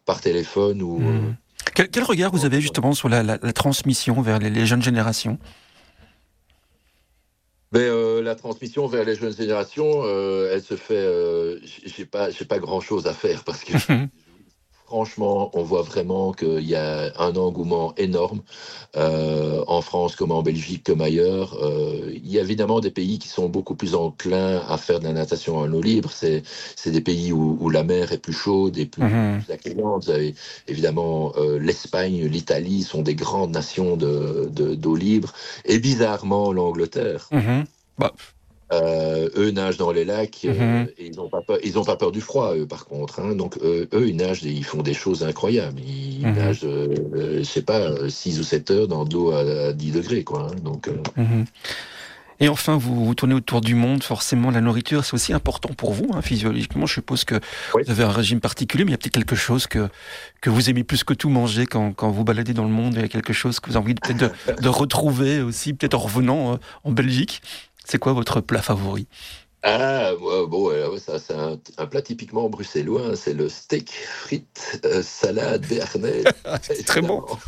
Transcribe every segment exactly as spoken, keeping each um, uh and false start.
par téléphone ou. Mmh. Euh, Quel, quel regard vous avez justement sur la, la, la transmission vers les, les jeunes générations ? Mais euh, la transmission vers les jeunes générations, euh, elle se fait. Euh, j'ai pas, j'ai pas grand chose à faire parce que. Franchement, on voit vraiment qu'il y a un engouement énorme euh, en France comme en Belgique comme ailleurs. Euh, il y a évidemment des pays qui sont beaucoup plus enclins à faire de la natation en eau libre. C'est, c'est des pays où, où la mer est plus chaude et plus, Mmh. plus accueillante. Vous avez évidemment euh, l'Espagne, l'Italie sont des grandes nations de, de, d'eau libre. Et bizarrement, l'Angleterre. Mmh. Bah. Euh, eux nagent dans les lacs Mmh. euh, et ils n'ont pas peur, ils ont pas peur du froid, eux, par contre. Hein. Donc, euh, eux, ils nagent, et ils font des choses incroyables. Ils Mmh. nagent, euh, euh, je sais pas, six ou sept heures dans de l'eau à, à dix degrés, quoi. Hein. Donc, euh... Mmh. Et enfin, vous, vous tournez autour du monde, forcément, la nourriture, c'est aussi important pour vous, hein, physiologiquement. Je suppose que oui. vous avez un régime particulier, mais il y a peut-être quelque chose que, que vous aimez plus que tout manger quand, quand vous baladez dans le monde. Il y a quelque chose que vous avez envie de, peut-être de, de retrouver aussi, peut-être en revenant euh, en Belgique. C'est quoi votre plat favori ? Ah, ouais, bon, ouais, ça, c'est un, un plat typiquement bruxellois, hein, c'est le steak frites, euh, salade, béarnaise, C'est très bon. évidemment.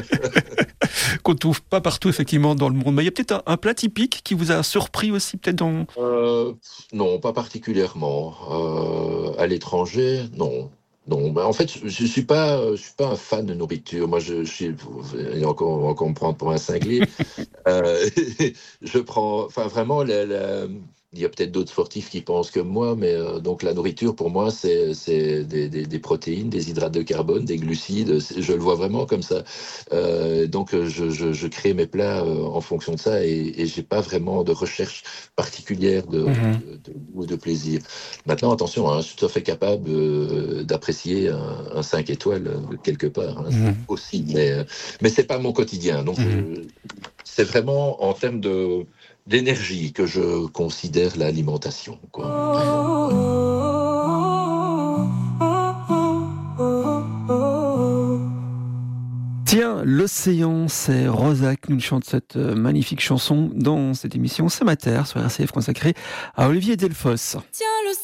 Qu'on ne trouve pas partout, effectivement, dans le monde. Mais il y a peut-être un, un plat typique qui vous a surpris aussi, peut-être dans... Euh, non, pas particulièrement. Euh, à l'étranger, non. Non, bah, en fait, je, je suis pas, je suis pas un fan de nourriture. Moi, je, je suis, et encore, on va encore me prendre pour un cinglé. Euh, je prends, enfin, vraiment, la, la- il y a peut-être d'autres sportifs qui pensent comme moi, mais euh, donc la nourriture pour moi, c'est, c'est des, des- des protéines, des hydrates de carbone, des glucides. C'est- Je le vois vraiment comme ça. Euh, donc, euh, je, je- je crée mes plats euh, en fonction de ça et, et j'ai pas vraiment de recherche particulière de, Mhm. de, de goût ou de plaisir. Maintenant, attention, hein, je suis tout à fait capable euh, d'apprécier un, un cinq étoiles euh, quelque part hein, Mhm. aussi, mais, euh, mais c'est pas mon quotidien. Donc, Mhm. je- c'est vraiment en termes de d'énergie que je considère l'alimentation, quoi. Tiens, l'océan, c'est Rosa qui nous chante cette euh, magnifique chanson dans cette émission C'est ma terre sur R C F consacrée à Olivier Delfosse. Tiens, le